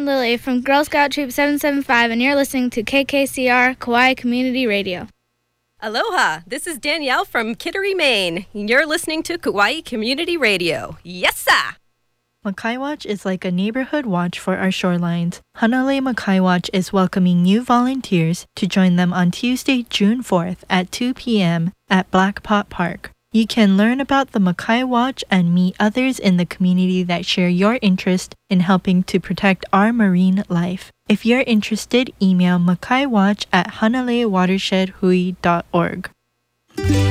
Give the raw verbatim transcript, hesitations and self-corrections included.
I'm Lily from Girl Scout Troop seven seven five, and you're listening to K K C R Kauai Community Radio. Aloha, this is Danielle from Kittery, Maine. You're listening to Kauai Community Radio. Yes, sir! Makai Watch is like a neighborhood watch for our shorelines. Hanalei Makai Watch is welcoming new volunteers to join them on Tuesday, June fourth at two p.m. at Black Pot Park. You can learn about the Makai Watch and meet others in the community that share your interest in helping to protect our marine life. If you're interested, email makaiwatch at hanalei watershed hui dot org.